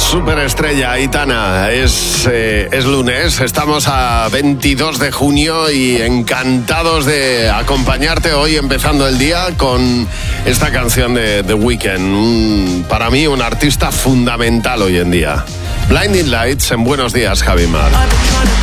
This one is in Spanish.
Superestrella, Aitana, es lunes, estamos a 22 de junio y encantados de acompañarte hoy empezando el día con esta canción de The Weeknd, para mí un artista fundamental hoy en día. Blinding Lights en Buenos Días, Javi Mar.